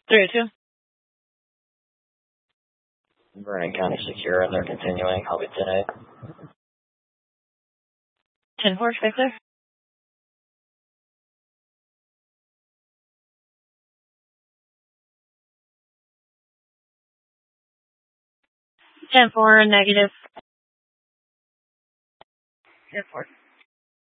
302. Vernon County secure, and they're continuing. I'll be 10-8. 10-4, stay clear. 10-4, negative. 10-4.